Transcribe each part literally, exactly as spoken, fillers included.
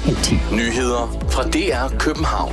halv ti. Nyheder fra D R København.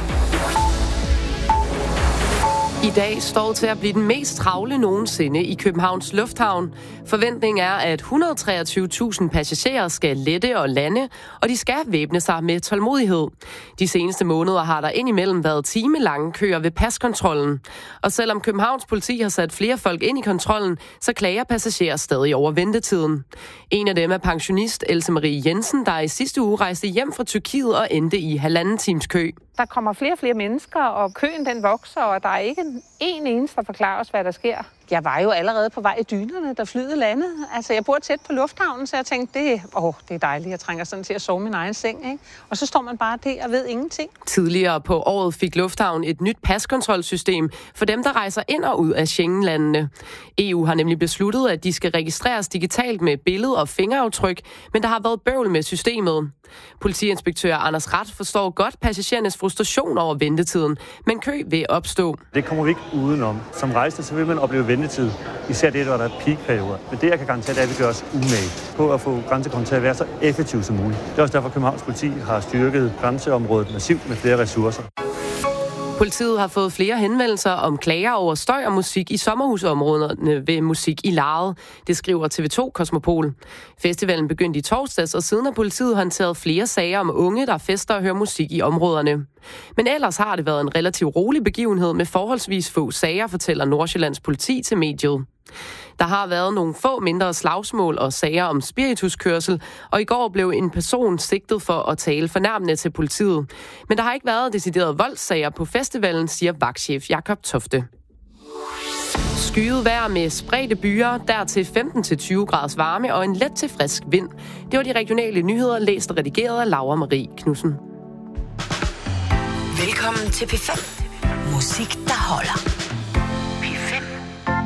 I dag står til at blive den mest travle nogensinde i Københavns Lufthavn. Forventningen er, at et hundrede og treogtyve tusind passagerer skal lette og lande, og de skal væbne sig med tålmodighed. De seneste måneder har der indimellem været timelange køer ved paskontrollen. Og selvom Københavns politi har sat flere folk ind i kontrollen, så klager passagerer stadig over ventetiden. En af dem er pensionist Else Marie Jensen, der i sidste uge rejste hjem fra Tyrkiet og endte i halvanden times kø. Der kommer flere og flere mennesker, og køen den vokser, og der er ikke en eneste, der forklarer os, hvad der sker. Jeg var jo allerede på vej i dynerne, da flyet landede. Altså, jeg bor tæt på lufthavnen, så jeg tænkte, det, åh, det er dejligt, jeg trænger sådan til at sove min egen seng, ikke? Og så står man bare der og ved ingenting. Tidligere på året fik lufthavnen et nyt paskontrolsystem for dem, der rejser ind og ud af Schengenlandene. E U har nemlig besluttet, at de skal registreres digitalt med billede- og fingeraftryk, men der har været bøvl med systemet. Politiinspektør Anders Rat forstår godt passagerernes frustration over ventetiden, men kø vil opstå. Det kommer vi ikke udenom. Som rejsende, så vil man opleve ventetid. Især det, hvor der er peakperioder. Men det, jeg kan garantere, det er, at vi gør os umage på at få grænsekontrol til at være så effektiv som muligt. Det er også derfor, at Københavns politi har styrket grænseområdet massivt med flere ressourcer. Politiet har fået flere henvendelser om klager over støj og musik i sommerhusområderne ved Musik i Lejet. Det skriver T V to Kosmopol. Festivalen begyndte i torsdags, og siden har politiet håndteret flere sager om unge, der fester og hører musik i områderne. Men ellers har det været en relativt rolig begivenhed med forholdsvis få sager, fortæller Nordsjællands politi til mediet. Der har været nogle få mindre slagsmål og sager om spirituskørsel, og i går blev en person sigtet for at tale fornærmende til politiet. Men der har ikke været deciderede voldssager på festivalen, siger vagtchef Jakob Tofte. Skyet vejr med spredte byer, dertil femten til tyve graders varme og en let til frisk vind. Det var de regionale nyheder, læst og redigeret af Laura Marie Knudsen. Velkommen til P fem. Musik, der holder.